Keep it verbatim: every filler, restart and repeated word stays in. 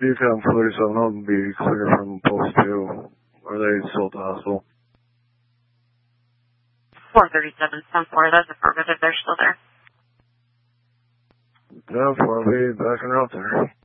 You come forty-seven will be clear from post two. Are they still at the hospital? four thirty-seven, ten four, that's affirmative, they're still there. No, I'll be back and out there.